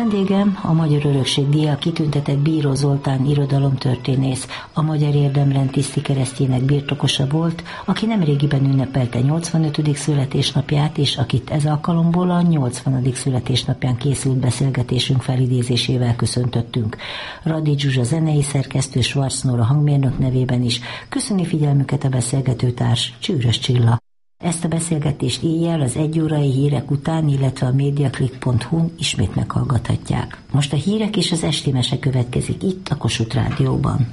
Vendégem a Magyar Örökség díjjal kitüntetett Bíró Zoltán irodalomtörténész, a Magyar Érdemrend tiszti keresztjének birtokosa volt, aki nemrégiben ünnepelte 85. születésnapját, és akit ez alkalomból a 80. születésnapján készült beszélgetésünk felidézésével köszöntöttünk. Radi Zsuzsa zenei szerkesztő, Schwarz Nóra hangmérnök nevében is köszöni figyelmüket a beszélgetőtárs, Csűrös Csilla. Ezt a beszélgetést éjjel az egyórai hírek után, illetve a mediaclick.hu-n ismét meghallgathatják. Most a hírek és az esti mese következik itt a Kossuth Rádióban.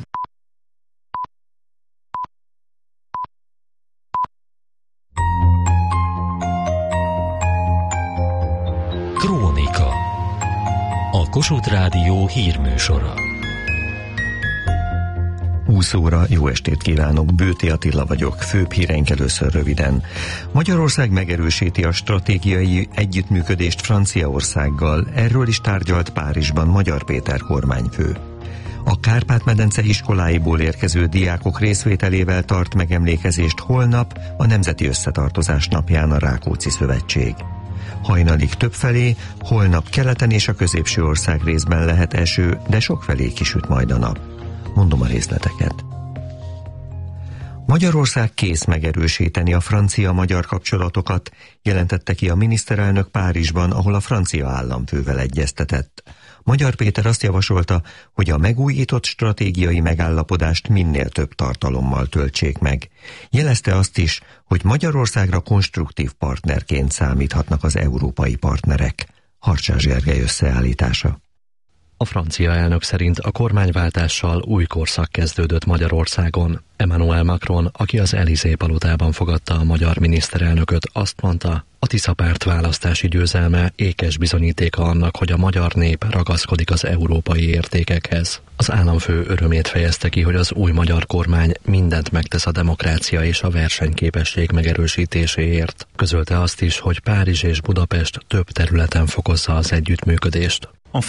Krónika. A Kossuth Rádió hírműsora. 20 óra, jó estét kívánok, Bőti Attila vagyok, főbb híreink először röviden. Magyarország megerősíti a stratégiai együttműködést Franciaországgal, erről is tárgyalt Párizsban Magyar Péter kormányfő. A Kárpát-medence iskoláiból érkező diákok részvételével tart megemlékezést holnap a Nemzeti Összetartozás napján a Rákóczi Szövetség. Hajnalig többfelé, holnap keleten és a középső ország részben lehet eső, de sokfelé kisüt majd a nap. Mondom a részleteket. Magyarország kész megerősíteni a francia-magyar kapcsolatokat, jelentette ki a miniszterelnök Párizsban, ahol a francia államfővel egyeztetett. Magyar Péter azt javasolta, hogy a megújított stratégiai megállapodást minél több tartalommal töltsék meg. Jelezte azt is, hogy Magyarországra konstruktív partnerként számíthatnak az európai partnerek. Harcsás Gergely összeállítása. A francia elnök szerint a kormányváltással új korszak kezdődött Magyarországon. Emmanuel Macron, aki az Élysée-palotában fogadta a magyar miniszterelnököt, azt mondta, a Tisza-párt választási győzelme ékes bizonyítéka annak, hogy a magyar nép ragaszkodik az európai értékekhez. Az államfő örömét fejezte ki, hogy az új magyar kormány mindent megtesz a demokrácia és a versenyképesség megerősítéséért. Közölte azt is, hogy Párizs és Budapest több területen fokozza az együttműködést.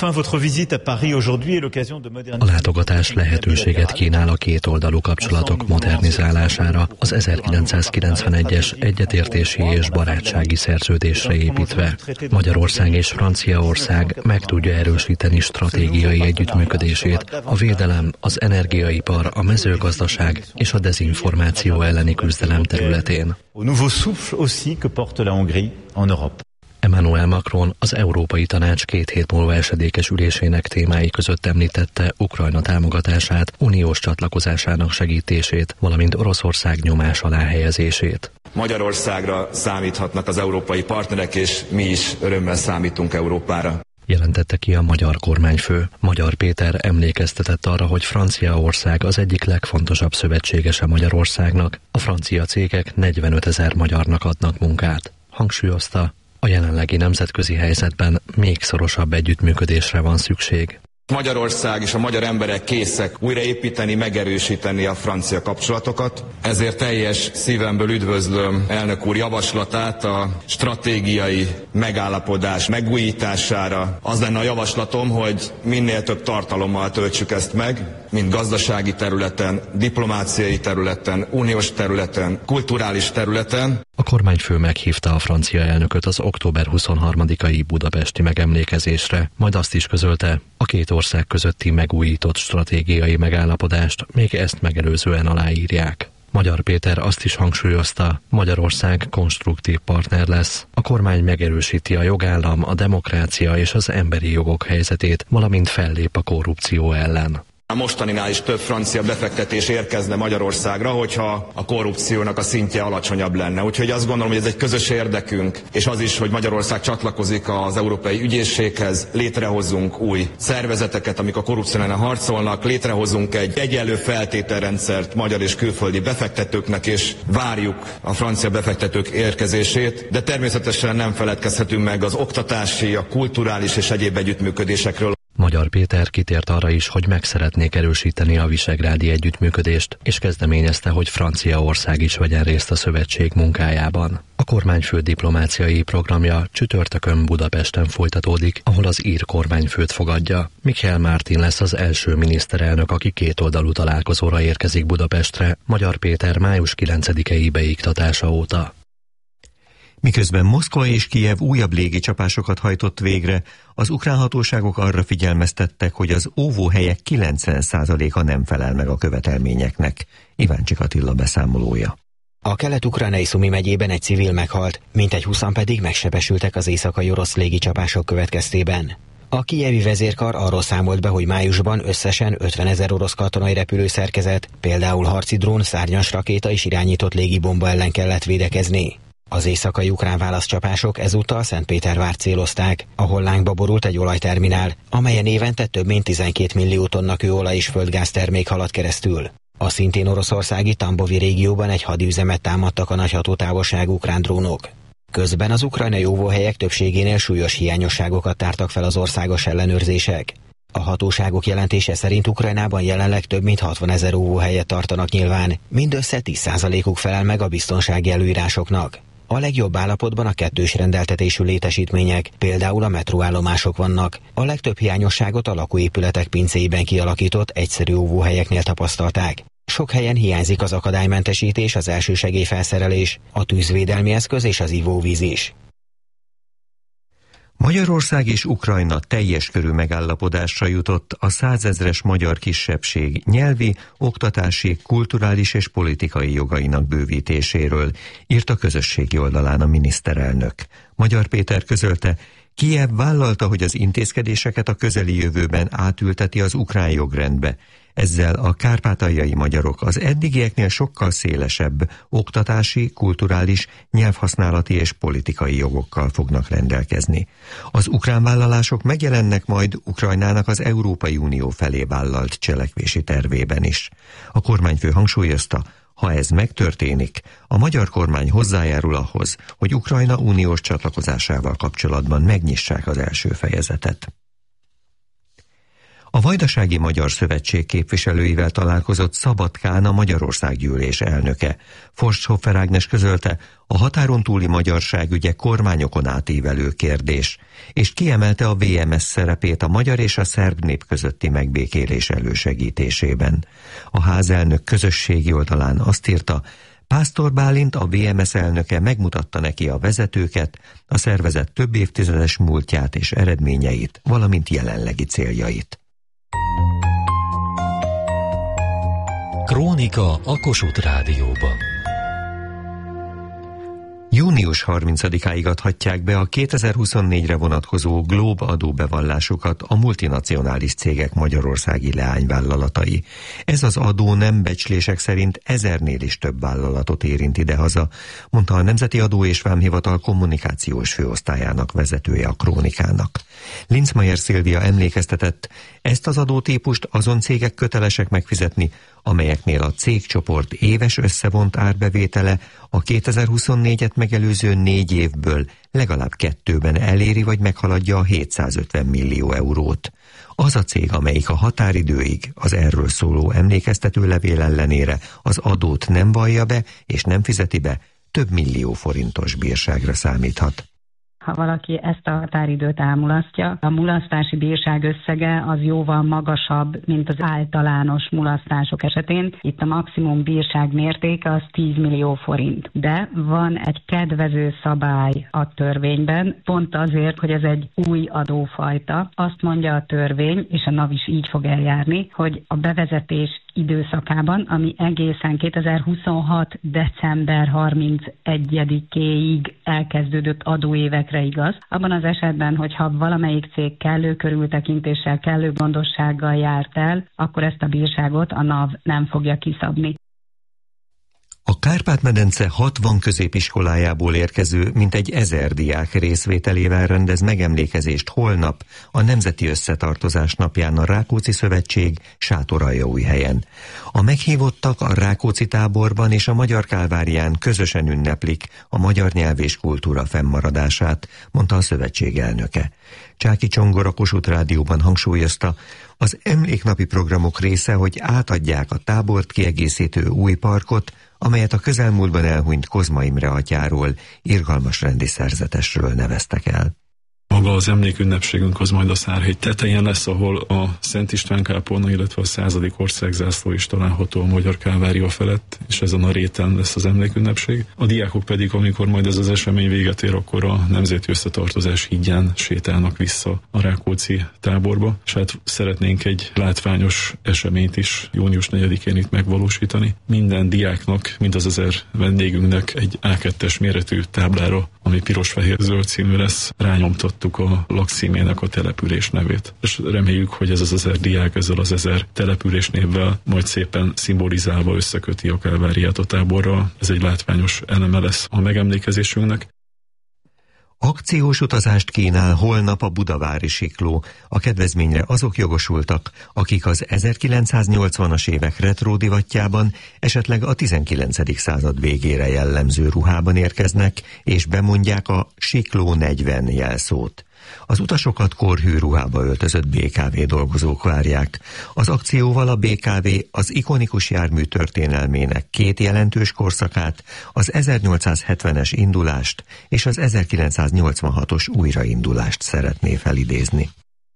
A látogatás lehetőséget kínál a kétoldalú kapcsolatok modernizálására, az 1991-es egyetértési és barátsági szerződésre építve. Magyarország és Franciaország meg tudja erősíteni stratégiai együttműködését a védelem, az energiaipar, a mezőgazdaság és a dezinformáció elleni küzdelem területén. Emmanuel Macron az Európai Tanács 2 hét múlva esedékes ülésének témái között említette Ukrajna támogatását, uniós csatlakozásának segítését, valamint Oroszország nyomás alá helyezését. Magyarországra számíthatnak az európai partnerek, és mi is örömmel számítunk Európára. Jelentette ki a magyar kormányfő. Magyar Péter emlékeztetett arra, hogy Franciaország az egyik legfontosabb szövetségese Magyarországnak. A francia cégek 45 000 magyarnak adnak munkát. Hangsúlyozta, a jelenlegi nemzetközi helyzetben még szorosabb együttműködésre van szükség. Magyarország és a magyar emberek készek újraépíteni, megerősíteni a francia kapcsolatokat. Ezért teljes szívemből üdvözlöm elnök úr javaslatát a stratégiai megállapodás megújítására. Az lenne a javaslatom, hogy minél több tartalommal töltsük ezt meg, mind gazdasági területen, diplomáciai területen, uniós területen, kulturális területen. A kormányfő meghívta a francia elnököt az október 23-ai budapesti megemlékezésre, majd azt is közölte, a két ország közötti megújított stratégiai megállapodást még ezt megelőzően aláírják. Magyar Péter azt is hangsúlyozta, Magyarország konstruktív partner lesz. A kormány megerősíti a jogállam, a demokrácia és az emberi jogok helyzetét, valamint fellép a korrupció ellen. A mostaninál is több francia befektetés érkezne Magyarországra, hogyha a korrupciónak a szintje alacsonyabb lenne. Úgyhogy azt gondolom, hogy ez egy közös érdekünk, és az is, hogy Magyarország csatlakozik az Európai Ügyészséghez, létrehozunk új szervezeteket, amik a korrupció ellen harcolnak, létrehozunk egy egyenlő feltételrendszert magyar és külföldi befektetőknek, és várjuk a francia befektetők érkezését, de természetesen nem feledkezhetünk meg az oktatási, a kulturális és egyéb együttműködésekről. Magyar Péter kitért arra is, hogy meg szeretnék erősíteni a visegrádi együttműködést, és kezdeményezte, hogy Franciaország is vegyen részt a szövetség munkájában. A kormányfő diplomáciai programja csütörtökön Budapesten folytatódik, ahol az ír kormányfőt fogadja. Michel Martin lesz az első miniszterelnök, aki kétoldalú találkozóra érkezik Budapestre, Magyar Péter május 9-i beiktatása óta. Miközben Moszkva és Kijev újabb légicsapásokat hajtott végre, az ukrán hatóságok arra figyelmeztettek, hogy az óvóhelyek 90%-a nem felel meg a követelményeknek. Iváncsik Attila beszámolója. A kelet-ukrajnai Szumi megyében egy civil meghalt, mintegy 20-an pedig megsebesültek az éjszakai orosz légicsapások következtében. A kijevi vezérkar arról számolt be, hogy májusban összesen 50 000 orosz katonai repülőszerkezet, például harci drón, szárnyas rakéta és irányított légibomba ellen kellett védekezni. Az éjszakai ukrán válaszcsapások ezúttal Szentpétervárt célozták, ahol lángba borult egy olajterminál, amelyen évente több mint 12 millió tonna kőolaj és földgáz termék halad keresztül. A szintén oroszországi Tambovi régióban egy hadiüzemet támadtak a nagy hatótávolságú ukrán drónok. Közben az ukrajnai óvóhelyek többségénél súlyos hiányosságokat tártak fel az országos ellenőrzések. A hatóságok jelentése szerint Ukrajnában jelenleg több mint 60 000 óvóhelyet tartanak nyilván, mindössze 10%-uk felel meg a biztonsági előírásoknak. A legjobb állapotban a kettős rendeltetésű létesítmények, például a metróállomások vannak. A legtöbb hiányosságot a lakóépületek pincéiben kialakított egyszerű óvóhelyeknél tapasztalták. Sok helyen hiányzik az akadálymentesítés, az elsősegélyfelszerelés, a tűzvédelmi eszköz és az ivóvíz is. Magyarország és Ukrajna teljes körű megállapodásra jutott a 100 000-es magyar kisebbség nyelvi, oktatási, kulturális és politikai jogainak bővítéséről, írt a közösségi oldalán a miniszterelnök. Magyar Péter közölte, Kijev vállalta, hogy az intézkedéseket a közeli jövőben átülteti az ukrán jogrendbe. Ezzel a kárpátaljai magyarok az eddigieknél sokkal szélesebb oktatási, kulturális, nyelvhasználati és politikai jogokkal fognak rendelkezni. Az ukrán vállalások megjelennek majd Ukrajnának az Európai Unió felé vállalt cselekvési tervében is. A kormányfő hangsúlyozta, ha ez megtörténik, a magyar kormány hozzájárul ahhoz, hogy Ukrajna uniós csatlakozásával kapcsolatban megnyissák az első fejezetet. A Vajdasági Magyar Szövetség képviselőivel találkozott Szabadkán a Magyarországgyűlés elnöke. Forsthoffer Ágnes közölte, a határon túli magyarság ügye kormányokon átívelő kérdés, és kiemelte a VMS szerepét a magyar és a szerb nép közötti megbékélés elősegítésében. A házelnök közösségi oldalán azt írta, Pásztor Bálint, a VMS elnöke megmutatta neki a vezetőket, a szervezet több évtizedes múltját és eredményeit, valamint jelenlegi céljait. Krónika a Kossuth Rádióban. Június 30-áig adhatják be a 2024-re vonatkozó Globe adóbevallásukat a multinacionális cégek magyarországi leányvállalatai. Ez az adó nem becslések szerint 1000-nél is több vállalatot érint idehaza, mondta a Nemzeti Adó és Vámhivatal kommunikációs főosztályának vezetője a Krónikának. Linzmeier Szilvia emlékeztetett, ezt az adótípust azon cégek kötelesek megfizetni, amelyeknél a cégcsoport éves összevont árbevétele a 2024-et megelőző 4 évből legalább 2-ben eléri vagy meghaladja a 750 millió eurót. Az a cég, amelyik a határidőig az erről szóló emlékeztető levél ellenére az adót nem vallja be és nem fizeti be, több millió forintos bírságra számíthat. Ha valaki ezt a határidőt elmulasztja, a mulasztási bírság összege az jóval magasabb, mint az általános mulasztások esetén. Itt a maximum bírság mértéke az 10 millió forint. De van egy kedvező szabály a törvényben, pont azért, hogy ez egy új adófajta. Azt mondja a törvény, és a NAV is így fog eljárni, hogy a bevezetés időszakában, ami egészen 2026. december 31-éig elkezdődött adóévekre igaz. Abban az esetben, hogyha valamelyik cég kellő körültekintéssel, kellő gondossággal járt el, akkor ezt a bírságot a NAV nem fogja kiszabni. A Kárpát-medence 60 középiskolájából érkező mintegy 1000 diák részvételével rendez megemlékezést holnap a Nemzeti Összetartozás napján a Rákóczi Szövetség Sátoraljaújhelyen. A meghívottak a Rákóczi táborban és a Magyar Kálvárián közösen ünneplik a magyar nyelv és kultúra fennmaradását, mondta a szövetség elnöke. Csáky Csongor a Kossuth Rádióban hangsúlyozta, az emléknapi programok része, hogy átadják a tábort kiegészítő új parkot, amelyet a közelmúltban elhunyt Kozma Imre atyáról, irgalmas rendi szerzetesről neveztek el. Maga az emlékünnepségünk az majd a Szárhegy tetején lesz, ahol a Szent István kápolna, illetve a 100. országzászló is található a Magyar Kálvária felett, és ezen a réten lesz az emlékünnepség. A diákok pedig, amikor majd ez az esemény véget ér, akkor a Nemzeti Összetartozás hídján sétálnak vissza a Rákóczi táborba, és hát szeretnénk egy látványos eseményt is június 4-én itt megvalósítani. Minden diáknak, mind az 1000 vendégünknek egy A2-es méretű táblára, ami piros-fehér-zöld című lesz, rányomtattuk a lakcímének a település nevét. És reméljük, hogy ez az 1000 diák ezzel az 1000 település névvel majd szépen szimbolizálva összeköti a Kálváriát a táborral. Ez egy látványos eleme lesz a megemlékezésünknek. Akciós utazást kínál holnap a budavári sikló. A kedvezményre azok jogosultak, akik az 1980-as évek retro divatjában, esetleg a 19. század végére jellemző ruhában érkeznek, és bemondják a Sikló 40 jelszót. Az utasokat korhű ruhába öltözött BKV dolgozók várják. Az akcióval a BKV az ikonikus jármű történelmének 2 jelentős korszakát, az 1870-es indulást és az 1986-os újraindulást szeretné felidézni.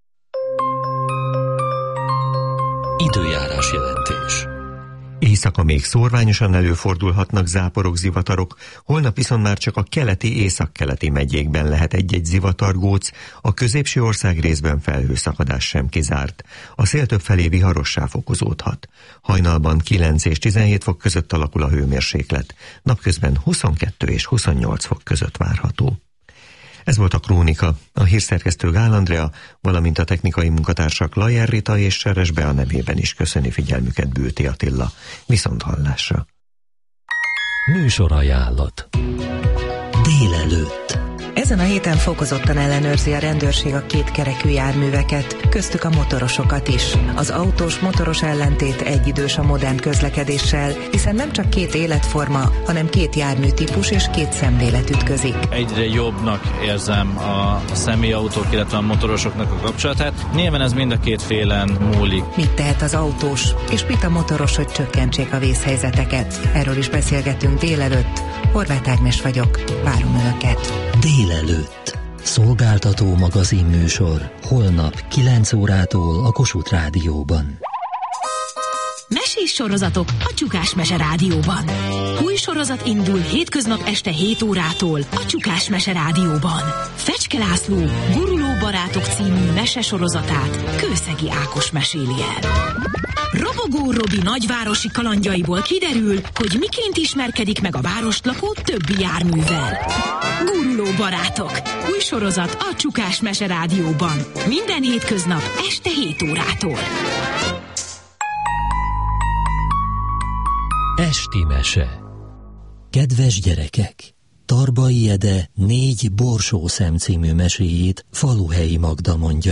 Időjárás jelentés. Éjszaka még szórványosan előfordulhatnak záporok, zivatarok, holnap viszont már csak a keleti, északkeleti megyékben lehet egy-egy zivatargóc, a középső ország részben felhőszakadás sem kizárt. A szél többfelé viharossá fokozódhat. Hajnalban 9 és 17 fok között alakul a hőmérséklet, napközben 22 és 28 fok között várható. Ez volt a Krónika. A hírszerkesztő Gál Andrea, valamint a technikai munkatársak Lajer Rita és Seres Bea nevében is köszöni figyelmüket Bőti Attila. Viszonthallásra. Műsorajánlat. Délelőtt. Ezen a héten fokozottan ellenőrzi a rendőrség a kétkerekű járműveket, köztük a motorosokat is. Az autós-motoros ellentét egyidős a modern közlekedéssel, hiszen nem csak 2 életforma, hanem 2 járműtípus és 2 szemlélet ütközik. Egyre jobbnak érzem a személyautók, illetve a motorosoknak a kapcsolatát. Nyilván ez mind a 2 félen múlik. Mit tehet az autós, és mit a motoros, hogy csökkentsék a vészhelyzeteket? Erről is beszélgetünk délelőtt. Horváth Ágnes vagyok, várom Önöket. Délelőtt. Szolgáltató magazinműsor. Holnap 9 órától a Kossuth Rádióban. Mesés sorozatok a Csukás Mese Rádióban. Új sorozat indul hétköznap este 7 órától a Csukás Mese Rádióban. Fecske László Guruló barátok című mese sorozatát Kőszegi Ákos meséli el. Robogó Robi nagyvárosi kalandjaiból kiderül, hogy miként ismerkedik meg a várost lakó többi járművel. Guruló barátok. Új sorozat a Csukás Mese Rádióban. Minden hétköznap este 7 órától. Esti mese. Kedves gyerekek! Tarbai Ede 4 Borsószem című meséjét Faluhelyi Magda mondja